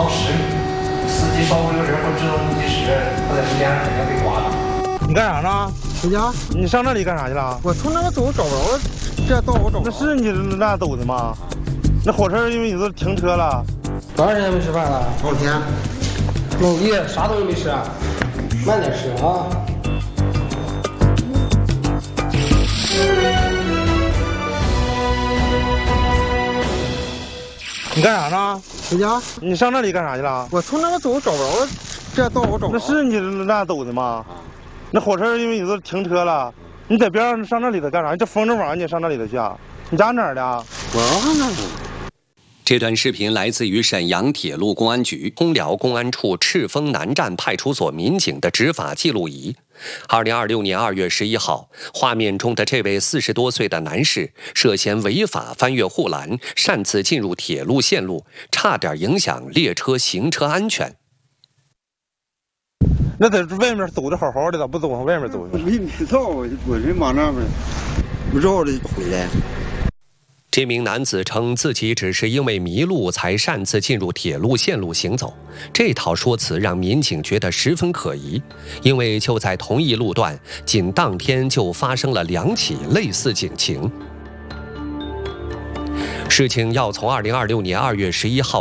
到10米，司机稍微有人或制动不及时，他在时间上肯定被刮的。 你干啥呢？ 回家。 你上那里干啥去了？ 我从那个走找不着了，这道我找不着。 那是你那走的吗？那火车因为你都停车了。 多长时间没吃饭了？好几天。努力，啥东西没吃？慢点吃啊。 你干啥呢？ 回家。 你上那里干啥去了？ 我从那个走找不着了，这道我找不着。 那是你那走的吗？那火车因为你都停车了，你在边上上那里头干啥？你这风着网你上那里头去啊？你家哪儿的？ 我那。 这段视频来自于沈阳铁路公安局通辽公安处赤峰南站派出所民警的执法记录仪。2026年2月11号，画面中的这位40多岁的男士涉嫌违法翻越护栏，擅自进入铁路线路，差点影响列车行车安全。 那在外面走的好好的，咋不走往外面走呢？ 我没知道，我是往那边，不知道的回来。 这名男子称自己只是因为迷路才擅自进入铁路线路行走，这套说辞让民警觉得十分可疑，因为就在同一路段，仅当天就发生了2起类似警情。事情要从2026年2月11号